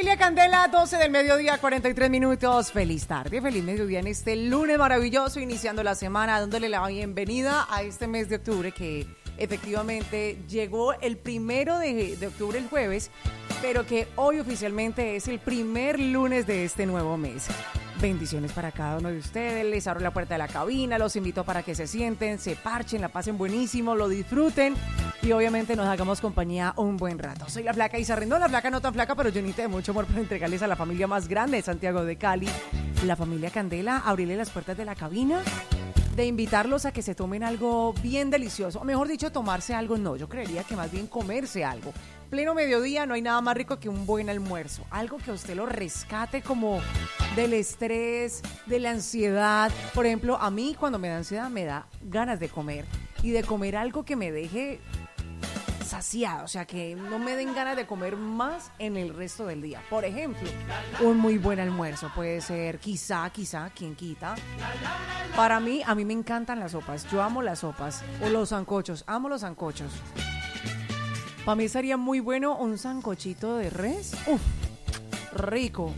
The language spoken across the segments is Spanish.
Familia Candela, 12 del mediodía, 43 minutos. Feliz tarde, feliz mediodía en este lunes maravilloso, iniciando la semana, dándole la bienvenida a este mes de octubre que efectivamente llegó el 1 de octubre, el jueves, pero que hoy oficialmente es el primer lunes de este nuevo mes. Bendiciones para cada uno de ustedes, les abro la puerta de la cabina, los invito para que se sienten, se parchen, la pasen buenísimo, lo disfruten y obviamente nos hagamos compañía un buen rato. Soy la Flaca Isa Rendón, la Flaca no tan flaca, pero llenita de mucho amor para entregarles a la familia más grande de Santiago de Cali, la familia Candela, abrirle las puertas de la cabina, de invitarlos a que se tomen algo bien delicioso, o mejor dicho, tomarse algo no, yo creería que más bien comerse algo. Pleno mediodía no hay nada más rico que un buen almuerzo, algo que a usted lo rescate como del estrés, de la ansiedad. Por ejemplo, a mí cuando me da ansiedad me da ganas de comer y de comer algo que me deje saciado, o sea, que no me den ganas de comer más en el resto del día. Por ejemplo, un muy buen almuerzo puede ser quizá, ¿quién quita? Para mí, a mí me encantan las sopas, yo amo las sopas, o los sancochos, amo los sancochos. Para mí sería muy bueno un sancochito de res, rico.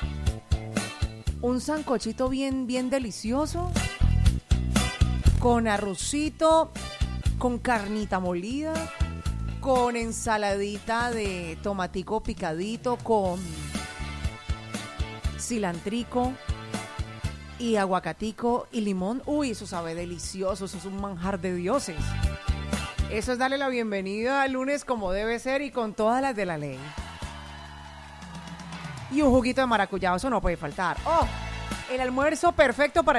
Un sancochito bien delicioso, con arrocito, con carnita molida, con ensaladita de tomatico picadito, con cilantrico y aguacatico y limón. Uy, eso sabe delicioso, eso es un manjar de dioses. Eso es darle la bienvenida al lunes como debe ser y con todas las de la ley. Y un juguito de maracuyá, eso no puede faltar. ¡Oh! El almuerzo perfecto para